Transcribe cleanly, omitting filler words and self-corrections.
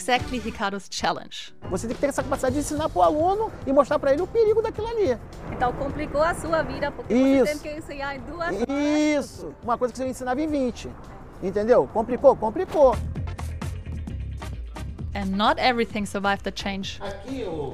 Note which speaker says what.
Speaker 1: exactly Ricardo's challenge.
Speaker 2: Você tem que ter essa capacidade de ensinar para o aluno e mostrar para ele o perigo daquilo ali.
Speaker 3: Então complicou a sua vida, porque
Speaker 2: Isso.
Speaker 3: você teve que ensinar em 2 horas.
Speaker 2: Isso! Uma coisa que você ensinava em 20. Entendeu? Complicou? Complicou.
Speaker 1: And not everything survived the change.
Speaker 2: Aqui o